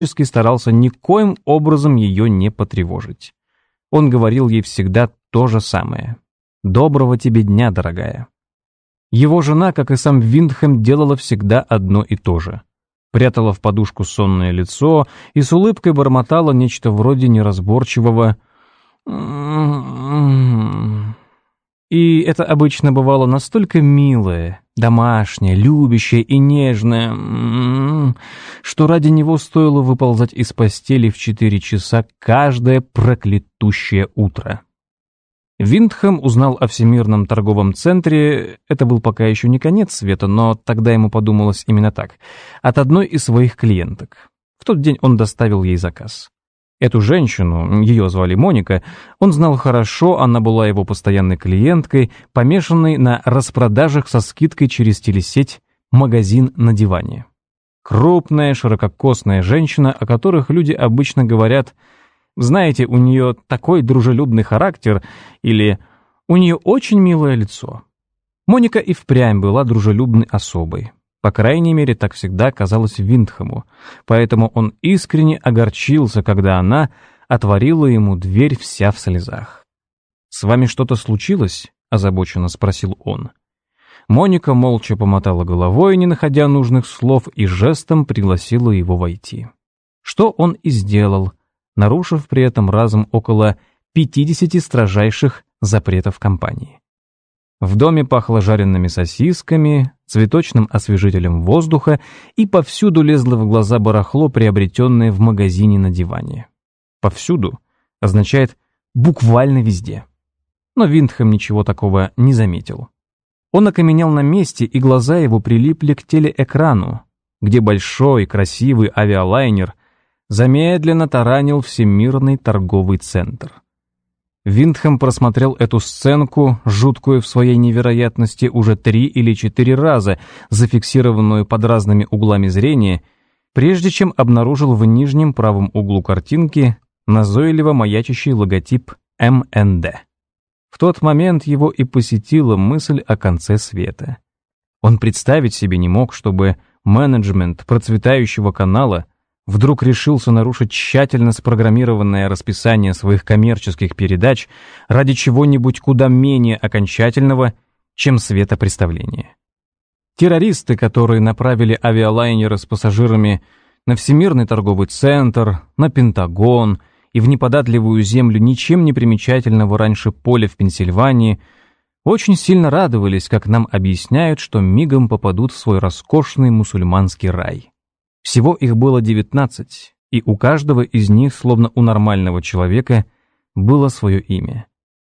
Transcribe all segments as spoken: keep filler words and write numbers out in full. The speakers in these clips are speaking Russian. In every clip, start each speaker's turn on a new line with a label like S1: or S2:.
S1: всячески старался никоим образом ее не потревожить. Он говорил ей всегда то же самое. «Доброго тебе дня, дорогая». Его жена, как и сам Виндхэм, делала всегда одно и то же. Прятала в подушку сонное лицо и с улыбкой бормотала нечто вроде неразборчивого И это обычно бывало настолько милое, домашнее, любящее и нежное, что ради него стоило выползать из постели в четыре часа каждое проклятущее утро. Виндхэм узнал о Всемирном торговом центре, это был пока еще не конец света, но тогда ему подумалось именно так, от одной из своих клиенток. В тот день он доставил ей заказ. Эту женщину, ее звали Моника, он знал хорошо, она была его постоянной клиенткой, помешанной на распродажах со скидкой через телесеть «Магазин на диване». Крупная, ширококосная женщина, о которых люди обычно говорят: знаете, у нее такой дружелюбный характер, или у нее очень милое лицо. Моника и впрямь была дружелюбной особой. По крайней мере, так всегда казалось Виндхэму, поэтому он искренне огорчился, когда она отворила ему дверь вся в слезах. «С вами что-то случилось?» — озабоченно спросил он. Моника молча помотала головой, не находя нужных слов, и жестом пригласила его войти. Что он и сделал, нарушив при этом разом около пятидесяти строжайших запретов компании. В доме пахло жареными сосисками, цветочным освежителем воздуха, и повсюду лезло в глаза барахло, приобретенное в магазине на диване. «Повсюду» означает буквально везде. Но Виндхэм ничего такого не заметил. Он окаменел на месте, и глаза его прилипли к телеэкрану, где большой красивый авиалайнер замедленно таранил Всемирный торговый центр. Виндхэм просмотрел эту сценку, жуткую в своей невероятности, уже три или четыре раза, зафиксированную под разными углами зрения, прежде чем обнаружил в нижнем правом углу картинки назойливо маячащий логотип эм эн дэ. В тот момент его и посетила мысль о конце света. Он представить себе не мог, чтобы менеджмент процветающего канала вдруг решился нарушить тщательно спрограммированное расписание своих коммерческих передач ради чего-нибудь куда менее окончательного, чем светопреставление. Террористы, которые направили авиалайнеры с пассажирами на Всемирный торговый центр, на Пентагон и в неподатливую землю ничем не примечательного раньше поля в Пенсильвании, очень сильно радовались, как нам объясняют, что мигом попадут в свой роскошный мусульманский рай. Всего их было девятнадцать, и у каждого из них, словно у нормального человека, было свое имя.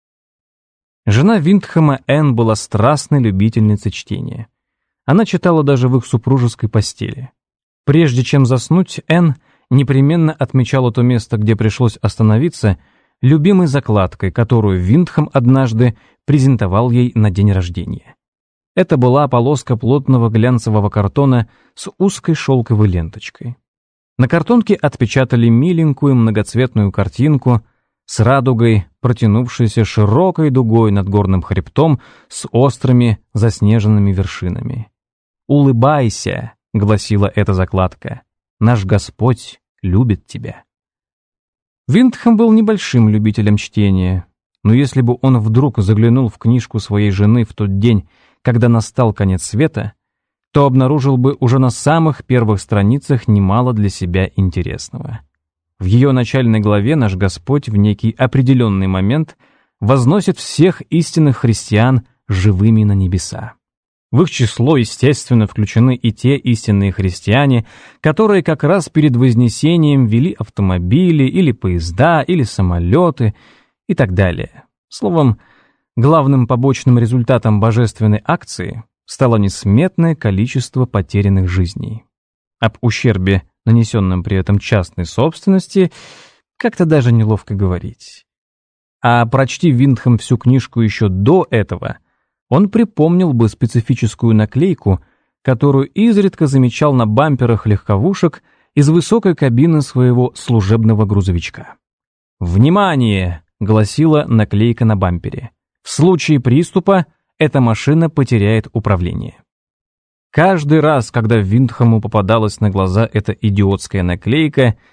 S1: Жена Виндхэма Энн была страстной любительницей чтения. Она читала даже в их супружеской постели. Прежде чем заснуть, Энн непременно отмечала то место, где пришлось остановиться, любимой закладкой, которую Виндхэм однажды презентовал ей на день рождения. Это была полоска плотного глянцевого картона с узкой шелковой ленточкой. На картонке отпечатали миленькую многоцветную картинку с радугой, протянувшейся широкой дугой над горным хребтом с острыми заснеженными вершинами. «Улыбайся», — гласила эта закладка, — «наш Господь любит тебя». Виндхэм был небольшим любителем чтения, но если бы он вдруг заглянул в книжку своей жены в тот день, когда настал конец света, то обнаружил бы уже на самых первых страницах немало для себя интересного. В ее начальной главе наш Господь в некий определенный момент возносит всех истинных христиан живыми на небеса. В их число, естественно, включены и те истинные христиане, которые как раз перед вознесением вели автомобили или поезда, или самолеты и так далее. Словом, главным побочным результатом божественной акции стало несметное количество потерянных жизней. Об ущербе, нанесенном при этом частной собственности, как-то даже неловко говорить. А прочти Виндхэм всю книжку еще до этого, он припомнил бы специфическую наклейку, которую изредка замечал на бамперах легковушек из высокой кабины своего служебного грузовичка. «Внимание!» — гласила наклейка на бампере. «В случае приступа эта машина потеряет управление». Каждый раз, когда Виндхэму попадалась на глаза эта идиотская наклейка,